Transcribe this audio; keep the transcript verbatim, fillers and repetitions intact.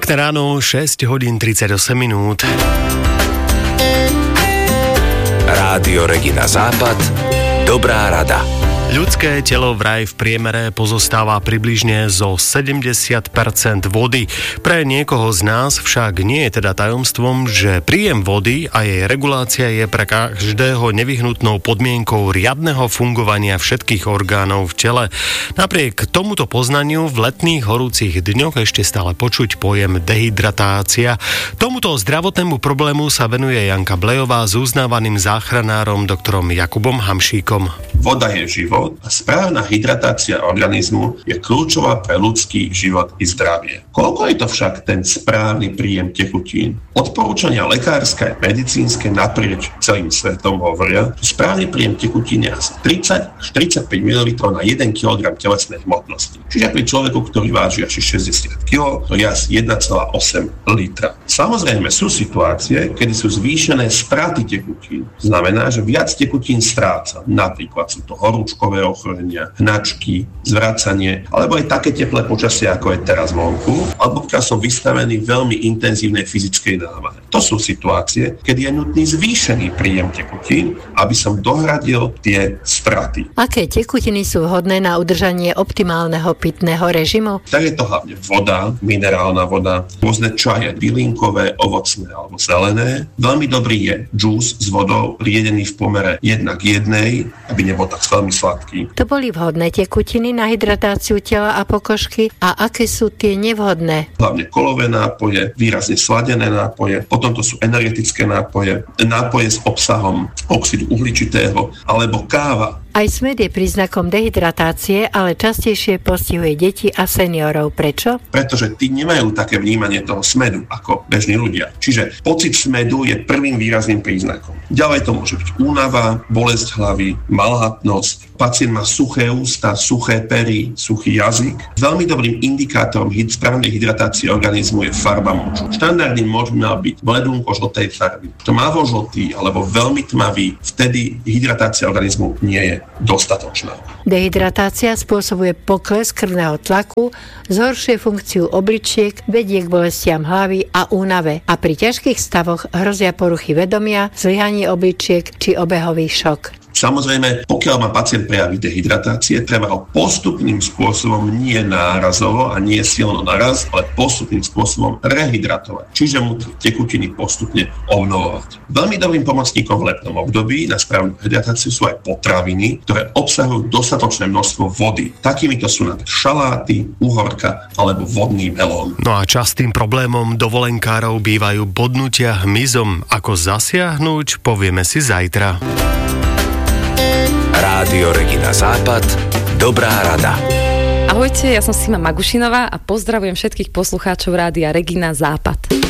Pekné ráno, šesť hodín tridsaťosem minút. Rádio Regina Západ. Dobrá rada. Ľudské telo vraj v priemere pozostáva približne zo sedemdesiat percent vody. Pre niekoho z nás však nie je teda tajomstvom, že príjem vody a jej regulácia je pre každého nevyhnutnou podmienkou riadneho fungovania všetkých orgánov v tele. Napriek tomuto poznaniu v letných horúcich dňoch ešte stále počuť pojem dehydratácia. Tomuto zdravotnému problému sa venuje Janka Blejová s uznávaným záchranárom doktorom Jakubom Hamšíkom. Voda je život a správna hydratácia organizmu je kľúčová pre ľudský život i zdravie. Koľko je to však ten správny príjem tekutín? Odporúčania lekárske a medicínske naprieč celým svetom hovoria, že správny príjem tekutín je asi tridsať až tridsaťpäť mililitrov na jeden kilogram telesnej hmotnosti. Čiže pri človeku, ktorý váži asi šesťdesiat kilogramov, to je asi jeden celá osem litra. Samozrejme sú situácie, kedy sú zvýšené straty tekutín. Znamená, že viac tekutín stráca. Napríklad sú to horúčkové ochorenia, hnačky, zvracanie, alebo aj také teplé počasie, ako je teraz vonku, alebo pokiaľ som vystavený veľmi intenzívnej fyzickej námahe. To sú situácie, kedy je nutný zvýšený príjem tekutín, aby som dohradil tie straty. Aké tekutiny sú vhodné na udržanie optimálneho pitného režimu? Tak je to hlavne voda, minerálna voda, rôzne čaje, bylinkové, ovocné alebo zelené. Veľmi dobrý je džús s vodou riedený v pomere jedna k jednej, aby nebol tak veľmi sladký. To boli vhodné tekutiny na hydratáciu tela a pokožky a aké sú tie nevhodné? Hlavne kolové nápoje, výrazne sladené nápoje, potom to sú energetické nápoje, nápoje s obsahom oxidu uhličitého alebo káva. Aj smäd je príznakom dehydratácie, ale častejšie postihuje deti a seniorov. Prečo? Pretože tí nemajú také vnímanie toho smädu ako bežní ľudia. Čiže pocit smädu je prvým výrazným príznakom. Ďalej to môže byť únava, bolesť hlavy, malhatnosť. Pacient má suché ústa, suché pery, suchý jazyk. Veľmi dobrým indikátorom správnej hydratácie organizmu je farba moču. Štandardný moč mal byť bledúnko-žltej farby. Tmavo-žltý alebo veľmi tmavý, vtedy hydratácia organizmu nie je dostatočná. Dehydratácia spôsobuje pokles krvného tlaku, zhoršuje funkciu obličiek, vedie k bolestiam hlavy a únave a pri ťažkých stavoch hrozia poruchy vedomia, zlyhanie obličiek či obehový šok. Samozrejme, pokiaľ má pacient prejavy dehydratácie, treba ho postupným spôsobom, nie nárazovo a nie silno naraz, ale postupným spôsobom rehydratovať. Čiže mu tekutiny postupne obnovovať. Veľmi dobrým pomocníkom v letnom období na správnu hydratáciu sú aj potraviny, ktoré obsahujú dostatočné množstvo vody. Takýmito sú napríklad šaláty, uhorka alebo vodný melón. No a častým problémom dovolenkárov bývajú bodnutia hmyzom. Ako zasiahnuť, povieme si zajtra. Rádio Regina Západ. Dobrá rada. Ahojte, ja som Sima Magušinová a pozdravujem všetkých poslucháčov Rádia Regina Západ.